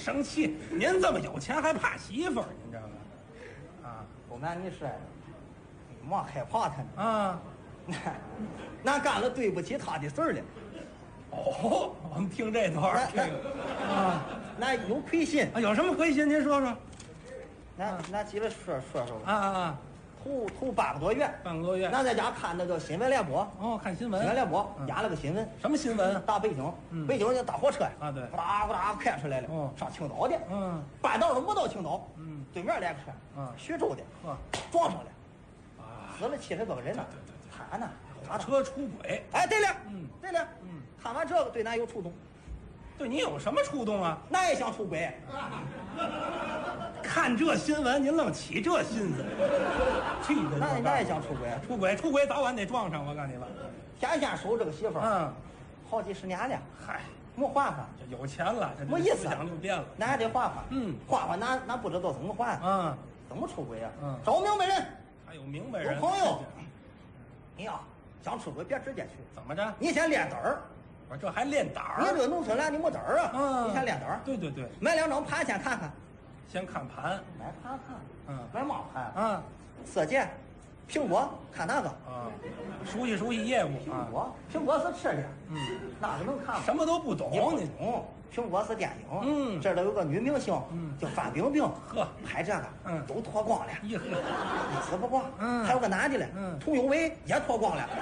生气，您这么有钱还怕媳妇儿，您知道吗？啊不瞒你说，你莫害怕他呢。 啊！ 那干了对不起他的事儿了。 哦，我们听这段儿这个啊， 那有亏心。 有什么亏心？您说说。 那记着说吧。 啊， 头8个多月， 半个多月。 那在家看那个新闻联播。 哦，看新闻。 新闻联播压了个新闻。 什么新闻？ 大北京，北京那大货车啊，对， 呼啦呼啦开出来了。 哦， 上青岛的。半道都没到青岛。对面来个车。徐州的。撞上了。死了70多个人呢。 对。 他呢？ 火车出轨。 哎，对了。对了。看完这个对咱有触动。 对你有什么触动啊？ 那也想出轨。 看这新闻，您愣起这心思，气的。 那也想出轨。 出轨早晚得撞上，我告诉你吧。 天天守这个媳妇儿，好几十年了。 嗨， 没换换， 这有钱了，这没意思， 思想就变了。 那还得换换，换咱不知道怎么换。怎么出轨呀？找明白人。 还有明白人。 有朋友，你呀想出轨别直接去。 怎么着？ 你先练胆儿。 我说这还练胆儿？ 你这个农村来你没胆儿啊？你先练胆儿。 对。 买2张盘先看看。 先看盘。 买盘看。买嘛盘？色戒、苹果，看那个。 熟悉业务。 苹果是吃的。那个能看吗？ 什么都不懂。 你不懂。苹果是电影。这都有个女明星，叫范冰冰。拍这个，都脱光了。 一丝不挂。还有个男的嘞，佟有为也脱光了。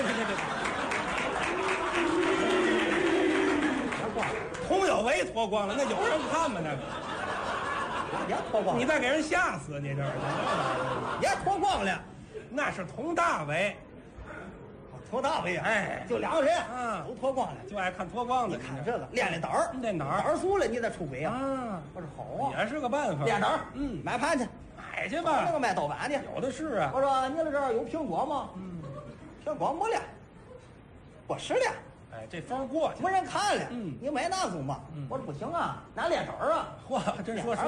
佟有为脱光了，那有人看吗？那个也脱光了。 你再给人吓死你这是？ 也脱光了。 那是佟大为。 佟大为啊！ 哎， 就2个人，都脱光了， 就爱看脱光的。 你看这个，练胆儿， 练胆儿， 胆儿足了，你再出轨啊！我说好啊， 也是个办法。 练胆儿，买盘去， 买去吧。 那个卖盗版的， 有的是啊。 我说你这儿有苹果吗？苹果没了，过时了。 哎，这风过去， 没人看了。你买那种吧？我说不行啊，咱练胆儿啊。 嚯，真说实